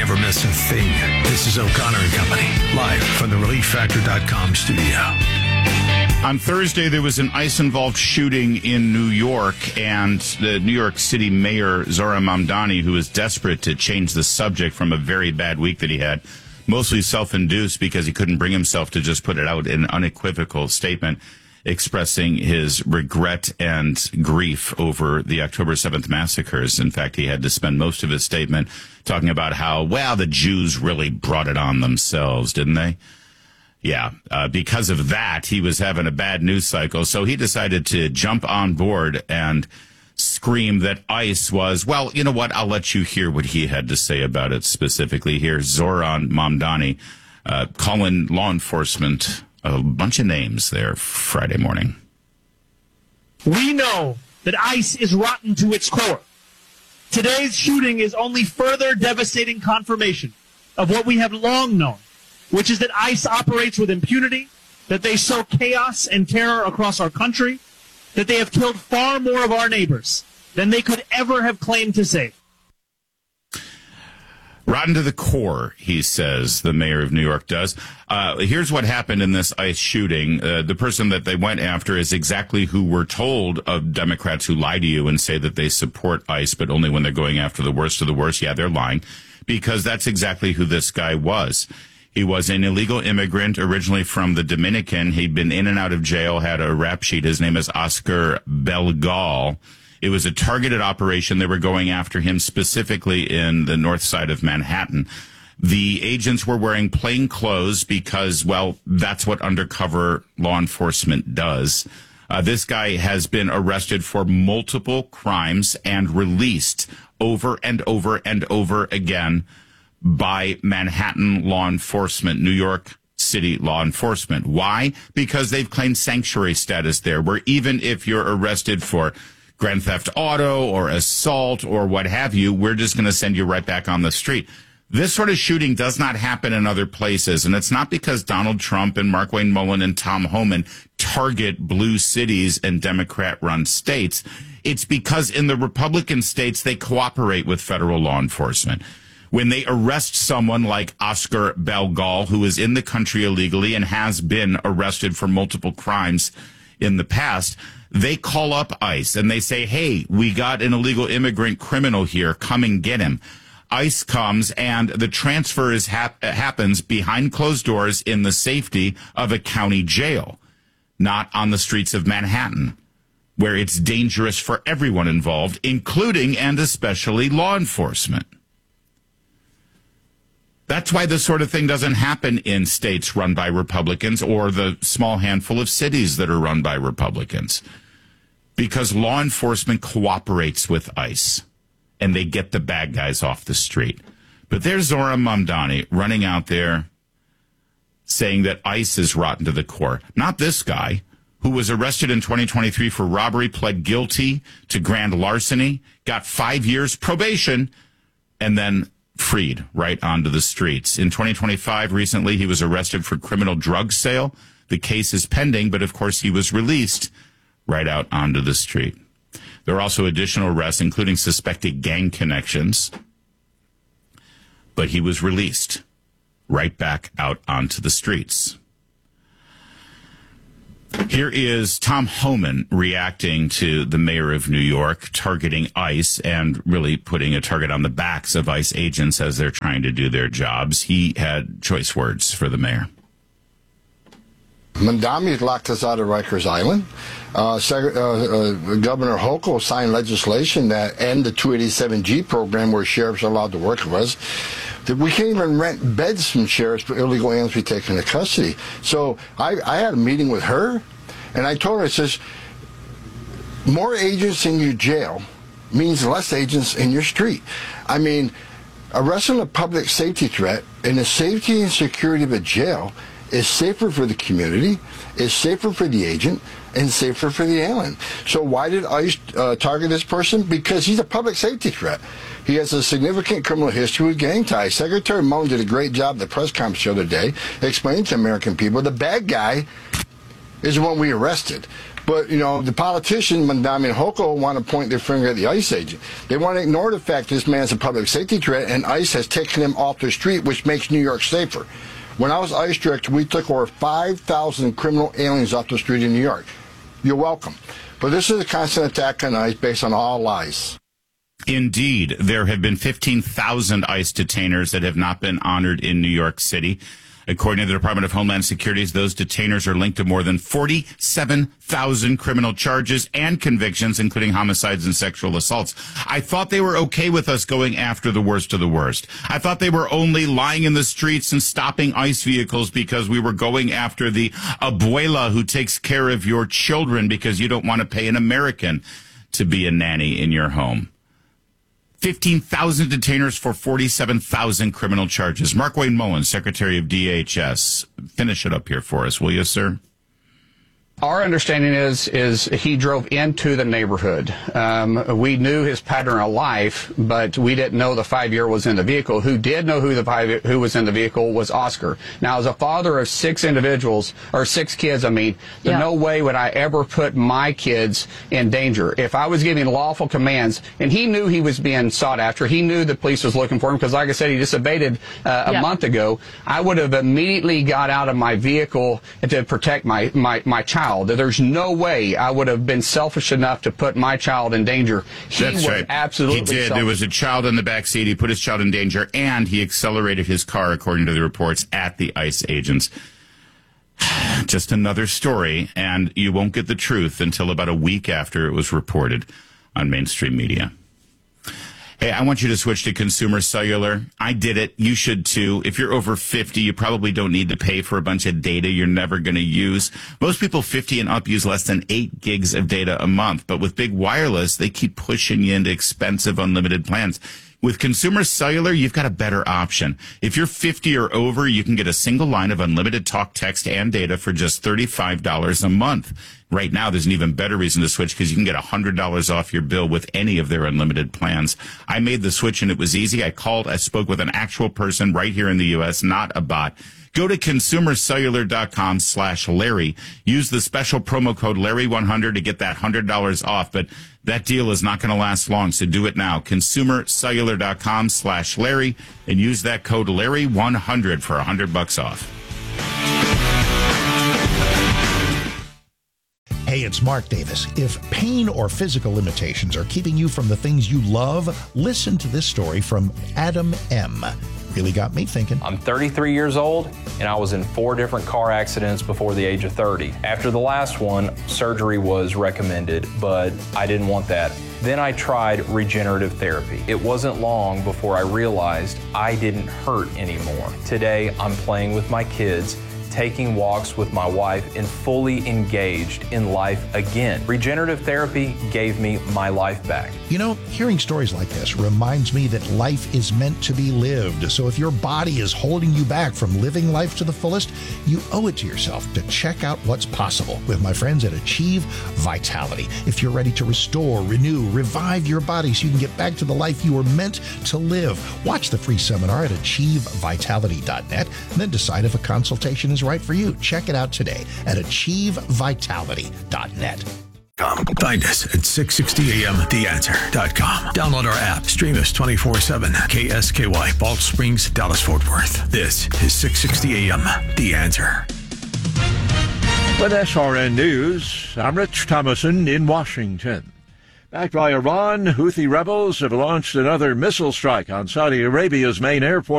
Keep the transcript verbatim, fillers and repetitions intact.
never miss a thing. This is O'Connor and Company, live from the relief factor dot com studio. On Thursday, there was an ICE-involved shooting in New York, and the New York City Mayor, Zohran Mamdani, who was desperate to change the subject from a very bad week that he had, mostly self-induced because he couldn't bring himself to just put it out in an unequivocal statement, expressing his regret and grief over the October seventh massacres. In fact, he had to spend most of his statement talking about how, well, the Jews really brought it on themselves, didn't they? Yeah, uh, because of that, he was having a bad news cycle, so he decided to jump on board and scream that ICE was, well, you know what, I'll let you hear what he had to say about it specifically. Here's Zohran Mamdani uh, calling law enforcement a bunch of names there Friday morning. We know that ICE is rotten to its core. Today's shooting is only further devastating confirmation of what we have long known, which is that ICE operates with impunity, that they sow chaos and terror across our country, that they have killed far more of our neighbors than they could ever have claimed to save. Rotten to the core, he says, the mayor of New York does. Uh, here's what happened in this ICE shooting. Uh, the person that they went after is exactly who we're told of Democrats who lie to you and say that they support ICE, but only when they're going after the worst of the worst. Yeah, they're lying, because that's exactly who this guy was. He was an illegal immigrant, originally from the Dominican. He'd been in and out of jail, had a rap sheet. His name is Oscar Belgal. It was a targeted operation. They were going after him specifically in the north side of Manhattan. The agents were wearing plain clothes because, well, that's what undercover law enforcement does. Uh, this guy has been arrested for multiple crimes and released over and over and over again by Manhattan law enforcement, New York City law enforcement. Why? Because they've claimed sanctuary status there, where even if you're arrested for grand theft auto or assault or what have you, we're just going to send you right back on the street. This sort of shooting does not happen in other places, and it's not because Donald Trump and Markwayne Mullin and Tom Homan target blue cities and Democrat-run states. It's because in the Republican states, they cooperate with federal law enforcement. When they arrest someone like Oscar Belgal, who is in the country illegally and has been arrested for multiple crimes in the past, they call up ICE and they say, hey, we got an illegal immigrant criminal here. Come and get him. ICE comes and the transfer is hap- happens behind closed doors in the safety of a county jail, not on the streets of Manhattan, where it's dangerous for everyone involved, including and especially law enforcement. That's why this sort of thing doesn't happen in states run by Republicans or the small handful of cities that are run by Republicans. Because law enforcement cooperates with ICE, and they get the bad guys off the street. But there's Zohran Mamdani running out there saying that ICE is rotten to the core. Not this guy, who was arrested in twenty twenty-three for robbery, pled guilty to grand larceny, got five years probation, and then freed right onto the streets. In twenty twenty-five, recently, he was arrested for criminal drug sale. The case is pending, but of course he was released right out onto the street. There are also additional arrests, including suspected gang connections, but he was released right back out onto the streets. Here is Tom Homan reacting to the mayor of New York targeting ICE and really putting a target on the backs of ICE agents as they're trying to do their jobs. He had choice words for the mayor. Mamdani locked us out of Rikers Island. Uh, Sec- uh, uh, Governor Hochul signed legislation that end the two eighty-seven G program where sheriffs are allowed to work with us. We can't even rent beds from sheriffs for illegal aliens we take into custody. So I, I had a meeting with her, and I told her, I says, more agents in your jail means less agents in your street. I mean, arresting a public safety threat and the safety and security of a jail is safer for the community, is safer for the agent, and safer for the alien. So why did ICE uh, target this person? Because he's a public safety threat. He has a significant criminal history with gang ties. Secretary Mullin did a great job at the press conference the other day explaining to American people the bad guy is the one we arrested. But, you know, the politician, Mandami and Hochul, want to point their finger at the ICE agent. They want to ignore the fact this man's a public safety threat, and ICE has taken him off the street, which makes New York safer. When I was ICE director, we took over five thousand criminal aliens off the street in New York. You're welcome. But this is a constant attack on ICE based on all lies. Indeed, there have been fifteen thousand ICE detainers that have not been honored in New York City. According to the Department of Homeland Security, those detainers are linked to more than forty-seven thousand criminal charges and convictions, including homicides and sexual assaults. I thought they were okay with us going after the worst of the worst. I thought they were only lying in the streets and stopping ICE vehicles because we were going after the abuela who takes care of your children because you don't want to pay an American to be a nanny in your home. fifteen thousand detainers for forty-seven thousand criminal charges. Mark Wayne Mullin, Secretary of D H S. Finish it up here for us, will you, sir? Our understanding is is he drove into the neighborhood. Um, we knew his pattern of life, but we didn't know the five-year was in the vehicle. Who did know who the five who was in the vehicle was Oscar. Now, as a father of six individuals, or six kids, I mean, yeah. no way would I ever put my kids in danger. If I was giving lawful commands, and he knew he was being sought after, he knew the police was looking for him, because like I said, he just evaded uh, a yeah. month ago, I would have immediately got out of my vehicle to protect my, my, my child. There's no way I would have been selfish enough to put my child in danger. He That's was right. absolutely He did. selfish. There was a child in the back seat. He put his child in danger, and he accelerated his car, according to the reports, at the ICE agents. Just another story, and you won't get the truth until about a week after it was reported on mainstream media. Hey, I want you to switch to Consumer Cellular. I did it. You should too. If you're over fifty, you probably don't need to pay for a bunch of data you're never going to use. Most people fifty and up use less than eight gigs of data a month. But with big wireless, they keep pushing you into expensive unlimited plans. With Consumer Cellular, you've got a better option. If you're fifty or over, you can get a single line of unlimited talk, text, and data for just thirty-five dollars a month. Right now, there's an even better reason to switch because you can get one hundred dollars off your bill with any of their unlimited plans. I made the switch, and it was easy. I called, I spoke with an actual person right here in the U S, not a bot. Go to consumercellular.com slash Larry. Use the special promo code Larry one hundred to get that one hundred dollars off, but that deal is not going to last long, so do it now. consumercellular.com slash Larry, and use that code Larry one hundred for one hundred bucks off. Hey, it's Mark Davis. If pain or physical limitations are keeping you from the things you love, listen to this story from Adam M. Really got me thinking. I'm thirty-three years old, and I was in four different car accidents before the age of thirty. After the last one, surgery was recommended, but I didn't want that. Then I tried regenerative therapy. It wasn't long before I realized I didn't hurt anymore. Today, I'm playing with my kids, taking walks with my wife, and fully engaged in life again. Regenerative therapy gave me my life back. You know, hearing stories like this reminds me that life is meant to be lived. So if your body is holding you back from living life to the fullest, you owe it to yourself to check out what's possible with my friends at Achieve Vitality. If you're ready to restore, renew, revive your body so you can get back to the life you were meant to live, watch the free seminar at achieve vitality dot net and then decide if a consultation is right for you. Check it out today at achieve vitality dot net. Find us at six sixty a m the answer dot com. Download our app. Stream us twenty-four seven. K S K Y, Balch Springs, Dallas, Fort Worth. This is six sixty a m The Answer. With S R N News, I'm Rich Thomason in Washington. Backed by Iran, Houthi rebels have launched another missile strike on Saudi Arabia's main airport.